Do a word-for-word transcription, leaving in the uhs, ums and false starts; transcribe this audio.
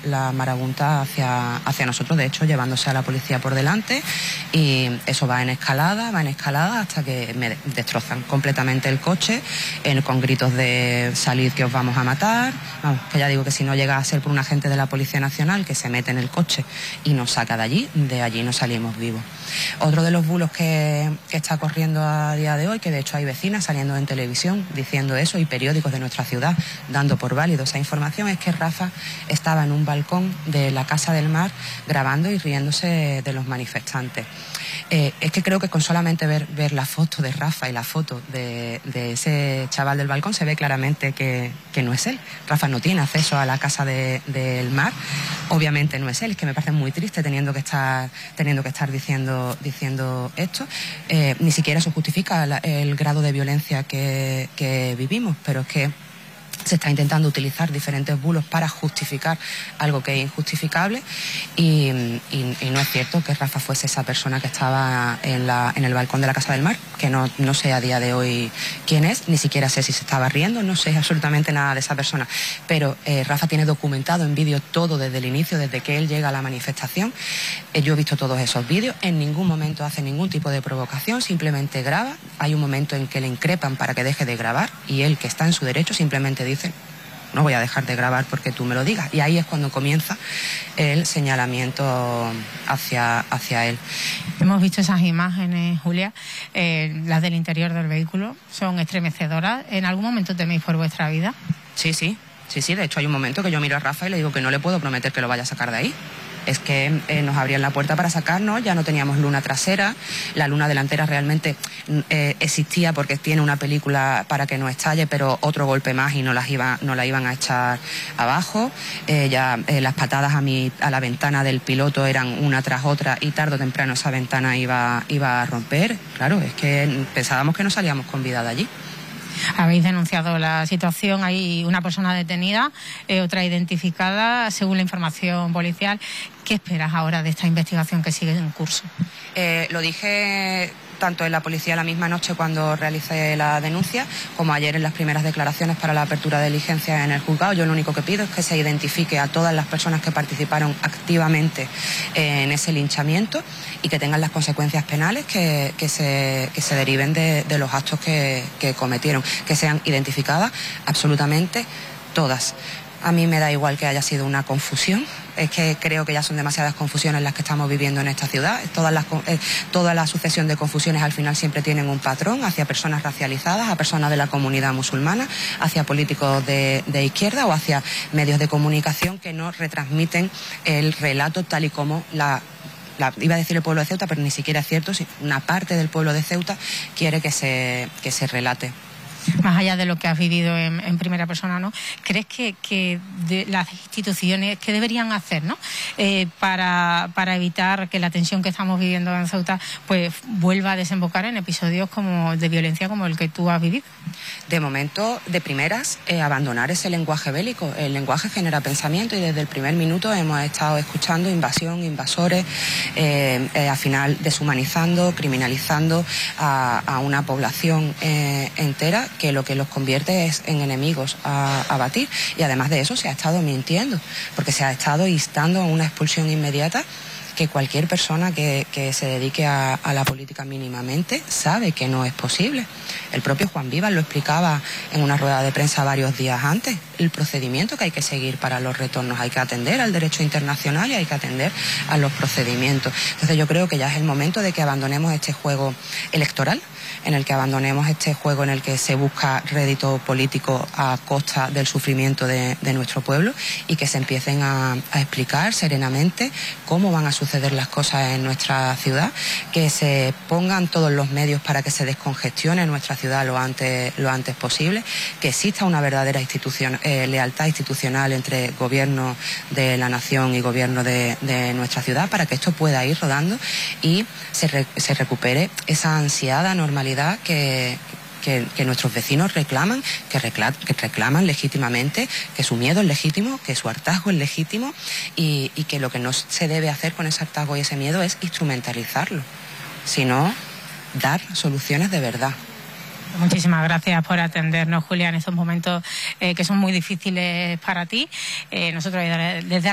la marabunta hacia, hacia nosotros, de hecho llevándose a la policía por delante, y eso va en escalada, va en escalada hasta que me destrozan completamente el coche, en, con gritos de salid que os vamos a matar. Vamos, que ya digo que si no llega a ser por un agente de la Policía Nacional que se mete en el coche y nos saca de allí, de allí no salimos vivos. Otro de los bulos que, que está corriendo a día de hoy, que de hecho hay vecinas saliendo en televisión diciendo eso y periódicos de nuestra ciudad dando por válido esa información, es que Rafa estaba en un balcón de la Casa del Mar grabando y riéndose de los manifestantes. Eh, es que creo que con solamente ver, ver la foto de Rafa y la foto de, de ese chaval del balcón se ve claramente que, que no es él. Rafa no tiene acceso a la Casa de, del Mar, obviamente no es él, es que me parece muy triste teniendo que estar, teniendo que estar diciendo, diciendo esto. Eh, ni siquiera eso justifica la, el grado de violencia que, que vivimos, pero es que se está intentando utilizar diferentes bulos para justificar algo que es injustificable y, y, y no es cierto que Rafa fuese esa persona que estaba en, la, en el balcón de la Casa del Mar, que no, no sé a día de hoy quién es, ni siquiera sé si se estaba riendo, no sé absolutamente nada de esa persona, pero eh, Rafa tiene documentado en vídeo todo desde el inicio, desde que él llega a la manifestación. Eh, yo he visto todos esos vídeos, en ningún momento hace ningún tipo de provocación, simplemente graba. Hay un momento en que le increpan para que deje de grabar y él, que está en su derecho, simplemente dice: no voy a dejar de grabar porque tú me lo digas. Y ahí es cuando comienza el señalamiento hacia, hacia él. Hemos visto esas imágenes, Julia, eh, las del interior del vehículo, son estremecedoras. ¿En algún momento teméis por vuestra vida? Sí, sí, sí, sí. De hecho hay un momento que yo miro a Rafa y le digo que no le puedo prometer que lo vaya a sacar de ahí. Es que eh, nos abrían la puerta para sacarnos, ya no teníamos luna trasera, la luna delantera realmente eh, existía porque tiene una película para que no estalle, pero otro golpe más y no, las iba, no la iban a echar abajo. Eh, ya eh, las patadas a, mi, a la ventana del piloto eran una tras otra y tarde o temprano esa ventana iba, iba a romper. Claro, es que pensábamos que no salíamos con vida de allí. Habéis denunciado la situación, hay una persona detenida, eh, otra identificada, según la información policial. ¿Qué esperas ahora de esta investigación que sigue en curso? Eh, lo dije tanto en la policía la misma noche cuando realicé la denuncia, como ayer en las primeras declaraciones para la apertura de diligencia en el juzgado. Yo lo único que pido es que se identifique a todas las personas que participaron activamente en ese linchamiento y que tengan las consecuencias penales que, que, se, que se deriven de, de los actos que, que cometieron, que sean identificadas absolutamente todas. A mí me da igual que haya sido una confusión, es que creo que ya son demasiadas confusiones las que estamos viviendo en esta ciudad. Todas las, eh, toda la sucesión de confusiones al final siempre tienen un patrón hacia personas racializadas, a personas de la comunidad musulmana, hacia políticos de, de izquierda o hacia medios de comunicación que no retransmiten el relato tal y como la... La, iba a decir el pueblo de Ceuta, pero ni siquiera es cierto, si una parte del pueblo de Ceuta quiere que se, que se relate. Más allá de lo que has vivido en, en primera persona, ¿no? ¿Crees que, que de las instituciones que deberían hacer, ¿no? Eh, para, para evitar que la tensión que estamos viviendo en Ceuta pues vuelva a desembocar en episodios como de violencia como el que tú has vivido? De momento, de primeras, eh, abandonar ese lenguaje bélico. El lenguaje genera pensamiento y desde el primer minuto hemos estado escuchando invasión, invasores, eh, eh, al final deshumanizando, criminalizando a, a una población eh, entera, que lo que los convierte es en enemigos a, a batir. Y además de eso se ha estado mintiendo, porque se ha estado instando a una expulsión inmediata que cualquier persona que, que se dedique a, a la política mínimamente sabe que no es posible. El propio Juan Vivas lo explicaba en una rueda de prensa varios días antes, el procedimiento que hay que seguir para los retornos. Hay que atender al derecho internacional y hay que atender a los procedimientos. Entonces yo creo que ya es el momento de que abandonemos este juego electoral, en el que abandonemos este juego en el que se busca rédito político a costa del sufrimiento de, de nuestro pueblo y que se empiecen a, a explicar serenamente cómo van a suceder las cosas en nuestra ciudad, que se pongan todos los medios para que se descongestione nuestra ciudad lo antes, lo antes posible, que exista una verdadera institución, eh, lealtad institucional entre gobierno de la nación y gobierno de, de nuestra ciudad para que esto pueda ir rodando y se, re, se recupere esa ansiada normalidad que, que, que nuestros vecinos reclaman, que, recla, que reclaman legítimamente, que su miedo es legítimo, que su hartazgo es legítimo y, y que lo que no se debe hacer con ese hartazgo y ese miedo es instrumentalizarlo, sino dar soluciones de verdad. Muchísimas gracias por atendernos, Julia, en estos momentos eh, que son muy difíciles para ti. Eh, nosotros desde